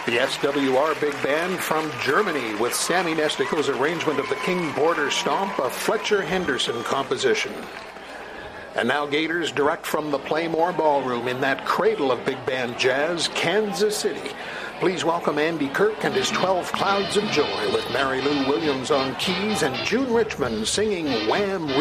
The SWR Big Band from Germany with Sammy Nestico's arrangement of the King Border Stomp, a Fletcher Henderson composition. And now Gators direct from the Playmore Ballroom in that cradle of big band jazz, Kansas City. Please welcome Andy Kirk and his 12 Clouds of Joy with Mary Lou Williams on keys and June Richmond singing Wham!